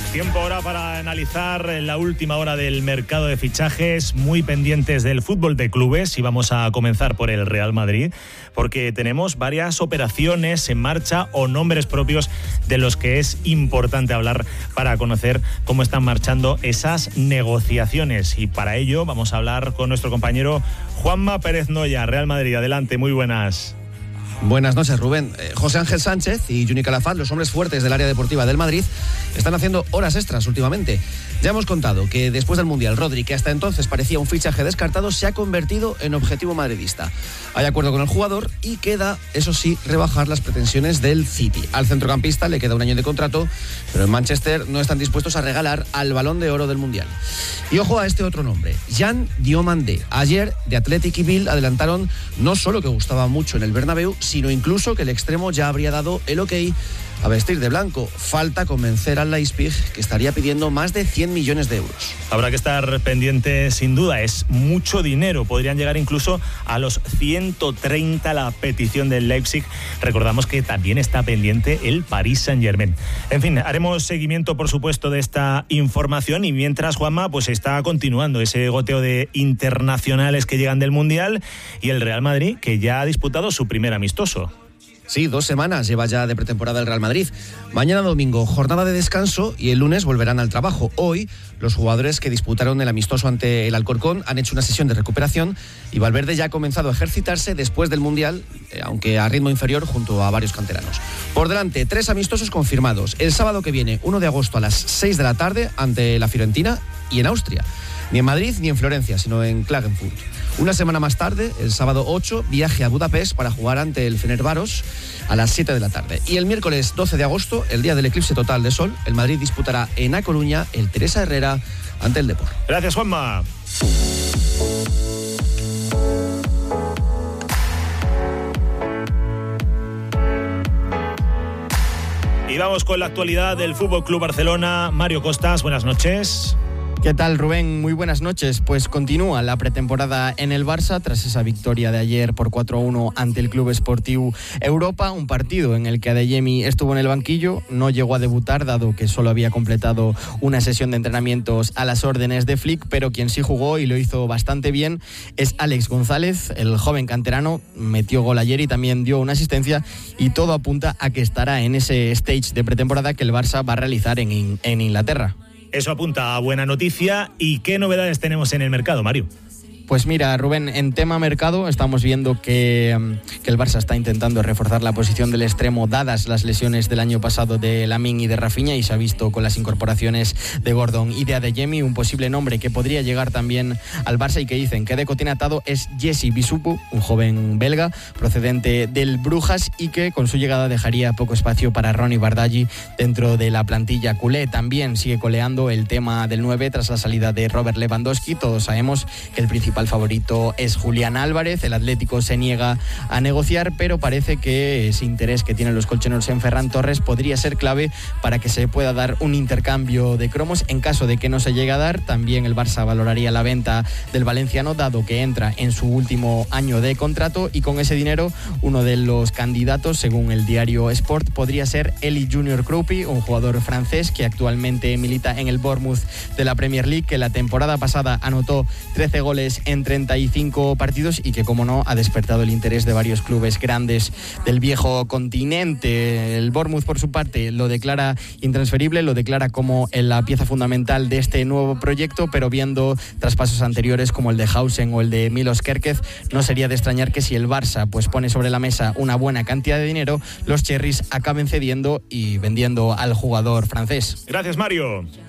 Tiempo ahora para analizar la última hora del mercado de fichajes, muy pendientes del fútbol de clubes, y vamos a comenzar por el Real Madrid, porque tenemos varias operaciones en marcha o nombres propios de los que es importante hablar para conocer cómo están marchando esas negociaciones. Y para ello vamos a hablar con nuestro compañero Juanma Pérez Noya. Real Madrid, adelante, muy buenas. Buenas noches, Rubén. José Ángel Sánchez y Juni Calafat, los hombres fuertes del área deportiva del Madrid, están haciendo horas extras últimamente. Ya hemos contado que después del Mundial, Rodri, que hasta entonces parecía un fichaje descartado, se ha convertido en objetivo madridista. Hay acuerdo con el jugador y queda, eso sí, rebajar las pretensiones del City. Al centrocampista le queda un año de contrato, pero en Manchester no están dispuestos a regalar al Balón de Oro del Mundial. Y ojo a este otro nombre, Jan Diomandé. Ayer, The Athletic y Bild adelantaron no solo que gustaba mucho en el Bernabéu, sino incluso que el extremo ya habría dado el ok a vestir de blanco. Falta convencer al Leipzig, que estaría pidiendo más de 100 millones de euros. Habrá que estar pendiente, sin duda, es mucho dinero. Podrían llegar incluso a los 130 la petición del Leipzig. Recordamos que también está pendiente el Paris Saint-Germain. En fin, haremos seguimiento, por supuesto, de esta información, y mientras, Juanma, pues está continuando ese goteo de internacionales que llegan del Mundial, y el Real Madrid, que ya ha disputado su primer amistoso. Sí, 2 semanas lleva ya de pretemporada el Real Madrid. Mañana domingo, jornada de descanso, y el lunes volverán al trabajo. Hoy, los jugadores que disputaron el amistoso ante el Alcorcón han hecho una sesión de recuperación, y Valverde ya ha comenzado a ejercitarse después del Mundial, aunque a ritmo inferior, junto a varios canteranos. Por delante, 3 amistosos confirmados. El sábado que viene, 1 de agosto a las 6 de la tarde, ante la Fiorentina y en Austria. Ni en Madrid ni en Florencia, sino en Klagenfurt. Una semana más tarde, el sábado 8, viaje a Budapest para jugar ante el Fenerbahçe a las 7 de la tarde. Y el miércoles 12 de agosto, el día del eclipse total de sol, el Madrid disputará en A Coruña el Teresa Herrera ante el Depor. Gracias, Juanma. Y vamos con la actualidad del Fútbol Club Barcelona. Mario Costas, buenas noches. ¿Qué tal, Rubén? Muy buenas noches. Pues continúa la pretemporada en el Barça tras esa victoria de ayer por 4-1 ante el Club Esportiu Europa, un partido en el que Adeyemi estuvo en el banquillo, no llegó a debutar dado que solo había completado una sesión de entrenamientos a las órdenes de Flick, pero quien sí jugó y lo hizo bastante bien es Alex González, el joven canterano, metió gol ayer y también dio una asistencia, y todo apunta a que estará en ese stage de pretemporada que el Barça va a realizar en Inglaterra. Eso apunta a buena noticia. ¿Y qué novedades tenemos en el mercado, Mario? Pues mira, Rubén, en tema mercado estamos viendo que el Barça está intentando reforzar la posición del extremo dadas las lesiones del año pasado de Lamine y de Rafinha, y se ha visto con las incorporaciones de Gordon y de Adeyemi. Un posible nombre que podría llegar también al Barça y que dicen que Deco tiene atado es Jesse Bisupu, un joven belga procedente del Brujas, y que con su llegada dejaría poco espacio para Ronny Bardghji dentro de la plantilla culé. También sigue coleando el tema del 9 tras la salida de Robert Lewandowski. Todos sabemos que el principal favorito es Julián Álvarez. El Atlético se niega a negociar, pero parece que ese interés que tienen los colchoneros en Ferran Torres podría ser clave para que se pueda dar un intercambio de cromos. En caso de que no se llegue a dar, también el Barça valoraría la venta del valenciano, dado que entra en su último año de contrato, y con ese dinero uno de los candidatos, según el diario Sport, podría ser Eli Junior Kroupi, un jugador francés que actualmente milita en el Bournemouth de la Premier League, que la temporada pasada anotó 13 goles en 35 partidos y que, como no, ha despertado el interés de varios clubes grandes del viejo continente. El Bournemouth, por su parte, lo declara intransferible, lo declara como la pieza fundamental de este nuevo proyecto, pero viendo traspasos anteriores como el de Hausen o el de Milos Kerkez, no sería de extrañar que si el Barça pues pone sobre la mesa una buena cantidad de dinero, los Cherries acaben cediendo y vendiendo al jugador francés. Gracias, Mario.